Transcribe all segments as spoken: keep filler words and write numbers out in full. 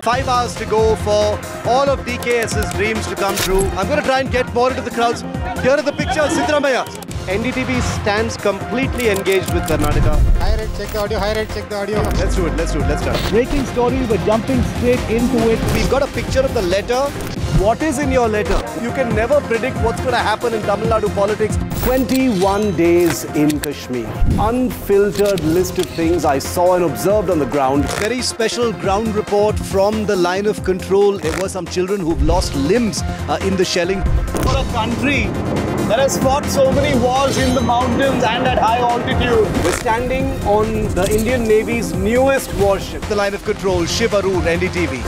Five hours to go for all of D K S's dreams to come true. I'm going to try and get more into the crowds. Here are the pictures, Siddaramaiah. N D T V stands completely engaged with Karnataka. Hi, Red, check the audio. Hi, Red, check the audio. Let's do it, let's do it, let's start. Breaking story, we're jumping straight into it. We've got a picture of the letter. What is in your letter? You can never predict what's going to happen in Tamil Nadu politics. twenty-one days in Kashmir. Unfiltered list of things I saw and observed on the ground. Very special ground report from the line of control. There were some children who've lost limbs uh, in the shelling. For a country that has fought so many wars in the mountains and at high altitude. We're standing on the Indian Navy's newest warship. The line of control, Shiv Arun, N D T V.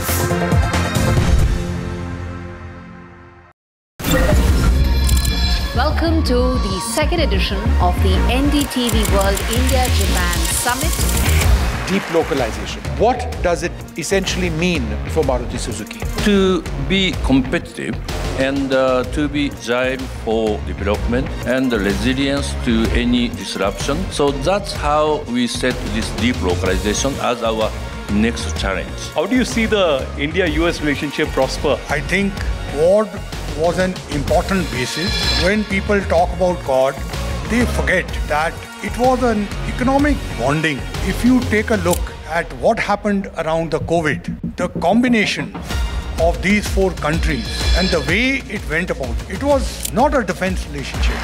Welcome to the second edition of the N D T V World India-Japan Summit. Deep localization. What does it essentially mean for Maruti Suzuki? To be competitive and uh, to be agile for development and resilience to any disruption. So that's how we set this deep localization as our next challenge. How do you see the India-U S relationship prosper? I think Quad was an important basis. When people talk about Quad, they forget that it was an economic bonding. If you take a look at what happened around the COVID, the combination of these four countries and the way it went about, it was not a defense relationship.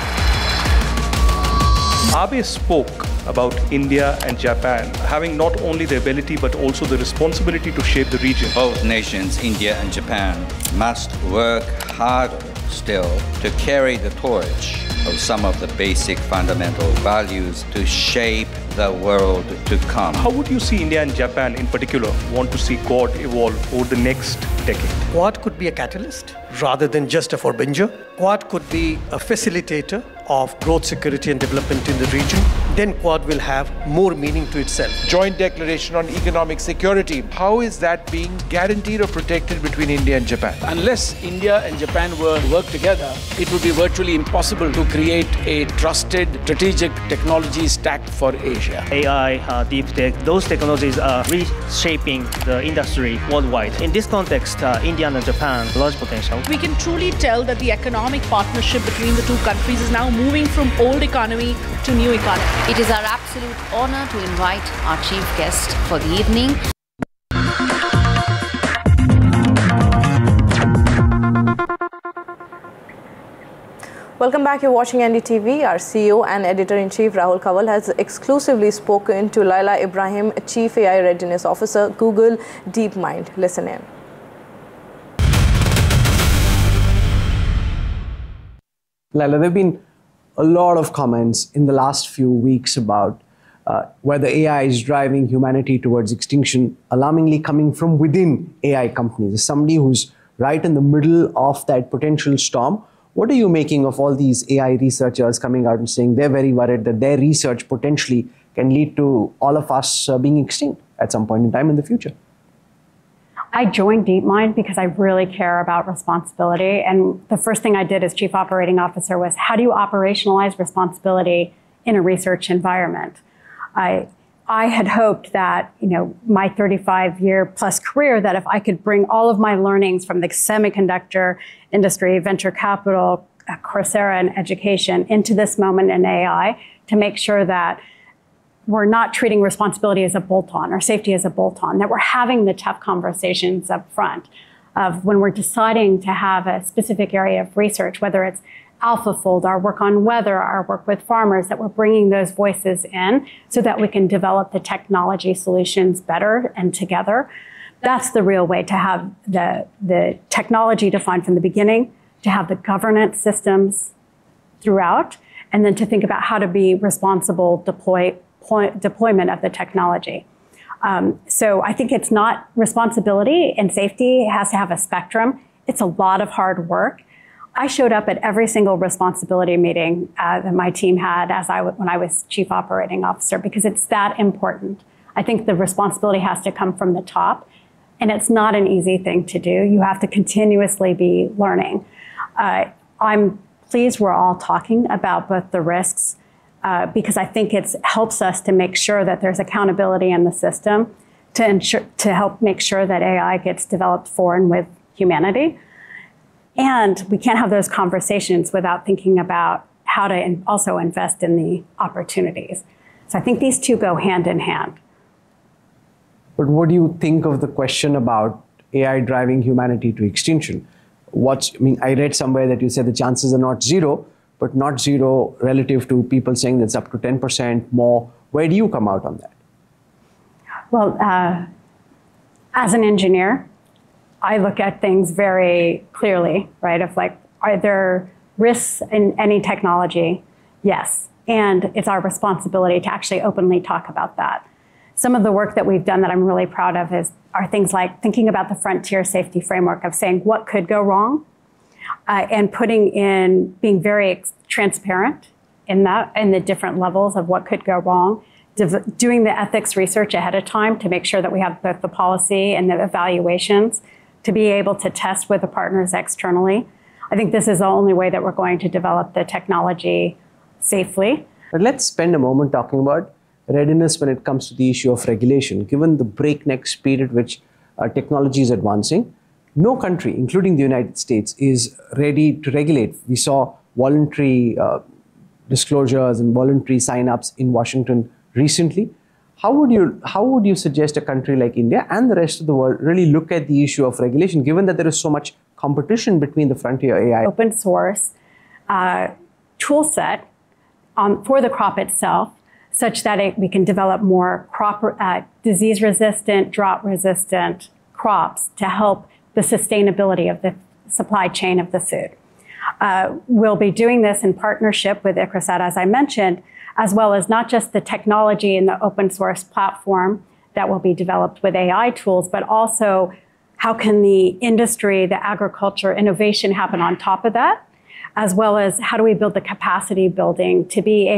Abe spoke about India and Japan having not only the ability but also the responsibility to shape the region. Both nations, India and Japan, must work harder still to carry the torch of some of the basic fundamental values to shape the world to come. How would you see India and Japan in particular want to see Quad evolve over the next decade? Quad could be a catalyst rather than just a forbinger. Quad could be a facilitator of growth, security and development in the region. Then Quad will have more meaning to itself. Joint Declaration on Economic Security. How is that being guaranteed or protected between India and Japan? Unless India and Japan were to work together, it would be virtually impossible to create a trusted strategic technology stack for Asia. A I, uh, deep tech, those technologies are reshaping the industry worldwide. In this context, uh, India and Japan, large potential. We can truly tell that the economic partnership between the two countries is now moving from old economy to new economy. It is our absolute honor to invite our chief guest for the evening. Welcome back. You're watching N D T V. Our C E O and Editor-in-Chief Rahul Kanwal has exclusively spoken to Laila Ibrahim, Chief A I Readiness Officer, Google DeepMind. Listen in. Laila, there have been a lot of comments in the last few weeks about uh, whether A I is driving humanity towards extinction, alarmingly coming from within A I companies. As somebody who's right in the middle of that potential storm, what are you making of all these A I researchers coming out and saying they're very worried that their research potentially can lead to all of us uh, being extinct at some point in time in the future? I joined DeepMind because I really care about responsibility. And the first thing I did as Chief Operating Officer was, how do you operationalize responsibility in a research environment? I, I had hoped that, you know, my thirty-five year plus career, that if I could bring all of my learnings from the semiconductor industry, venture capital, Coursera and education into this moment in A I, to make sure that we're not treating responsibility as a bolt-on or safety as a bolt-on, that we're having the tough conversations up front of when we're deciding to have a specific area of research, whether it's AlphaFold, our work on weather, our work with farmers, that we're bringing those voices in so that we can develop the technology solutions better and together. That's the real way to have the, the technology defined from the beginning, to have the governance systems throughout, and then to think about how to be responsible deploy deployment of the technology. Um, so I think it's not responsibility and safety. It has to have a spectrum. It's a lot of hard work. I showed up at every single responsibility meeting uh, that my team had as I when I was Chief Operating Officer, because it's that important. I think the responsibility has to come from the top, and it's not an easy thing to do. You have to continuously be learning. Uh, I'm pleased we're all talking about both the risks, Uh, because I think it helps us to make sure that there's accountability in the system to ensure, to help make sure that A I gets developed for and with humanity. And we can't have those conversations without thinking about how to in- also invest in the opportunities. So I think these two go hand in hand. But what do you think of the question about A I driving humanity to extinction? What's, I mean, I read somewhere that you said the chances are not zero, but not zero relative to people saying that's up to ten percent more. Where do you come out on that? Well, uh, as an engineer, I look at things very clearly, right? Of like, are there risks in any technology? Yes. And it's our responsibility to actually openly talk about that. Some of the work that we've done that I'm really proud of is are things like thinking about the frontier safety framework of saying what could go wrong uh, and putting in, being very ex- transparent in that, in the different levels of what could go wrong, Div- doing the ethics research ahead of time to make sure that we have both the policy and the evaluations to be able to test with the partners externally. I think this is the only way that we're going to develop the technology safely. But let's spend a moment talking about readiness when it comes to the issue of regulation. Given the breakneck speed at which uh, technology is advancing, no country, including the United States, is ready to regulate. We saw voluntary uh, disclosures and voluntary sign-ups in Washington recently. How would you how would you suggest a country like India and the rest of the world really look at the issue of regulation, given that there is so much competition between the frontier A I? Open source uh, tool set um, for the crop itself, such that it, we can develop more crop uh, disease-resistant, drought-resistant crops to help the sustainability of the supply chain of the food. Uh, we'll be doing this in partnership with ICRISAT, as I mentioned, as well as not just the technology in the open source platform that will be developed with A I tools, but also how can the industry, the agriculture innovation happen on top of that, as well as how do we build the capacity building to be able